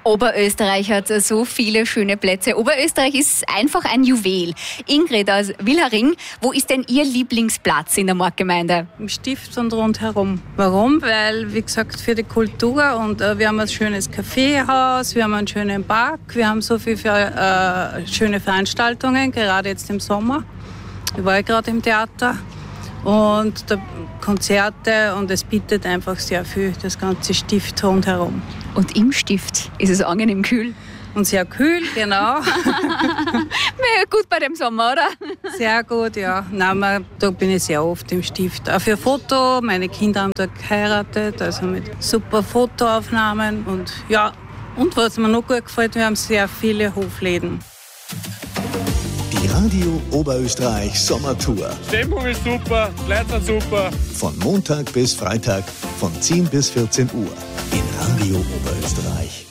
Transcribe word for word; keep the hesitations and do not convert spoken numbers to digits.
Oberösterreich hat so viele schöne Plätze. Oberösterreich ist einfach ein Juwel. Ingrid aus Wilhering, wo ist denn Ihr Lieblingsplatz in der Marktgemeinde? Im Stift und rundherum. Warum? Weil, wie gesagt, für die Kultur und äh, wir haben ein schönes Kaffeehaus, wir haben einen schönen Park, wir haben so viele für, äh, schöne Veranstaltungen, gerade jetzt im Sommer. Ich war ja gerade im Theater und da Konzerte und es bietet einfach sehr viel, das ganze Stift rundherum. Und im Stift ist es angenehm kühl? Und sehr kühl, genau. Wäre gut bei dem Sommer, oder? Sehr gut, ja. Nein, man, da bin ich sehr oft im Stift. Auch für Foto, meine Kinder haben dort geheiratet, also mit super Fotoaufnahmen. Und ja, und was mir noch gut gefällt, wir haben sehr viele Hofläden. Die Radio Oberösterreich Sommertour. Stimmung ist super, Leute sind super. Von Montag bis Freitag von zehn bis vierzehn Uhr in Radio Oberösterreich.